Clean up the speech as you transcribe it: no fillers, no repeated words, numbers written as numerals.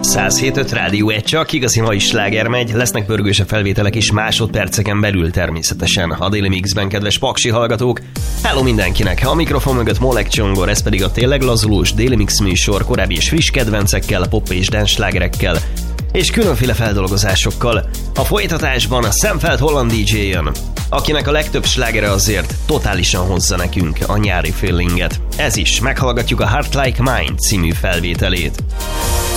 107.5 Rádió 1, csak igazi mai sláger megy, lesznek pörgősebb felvételek is másodperceken belül természetesen. A Daily Mixben, kedves paksi hallgatók, hello mindenkinek! A mikrofon mögött Molek Csongor, ez pedig a tényleg lazulós Daily Mix műsor korábbi és friss kedvencekkel, pop és dance slágerekkel és különféle feldolgozásokkal. A folytatásban a Szemfeld Holland DJ jön, akinek a legtöbb slágere azért totálisan hozza nekünk a nyári feelinget. Ez is, meghallgatjuk a Heart Like Mine című felvételét.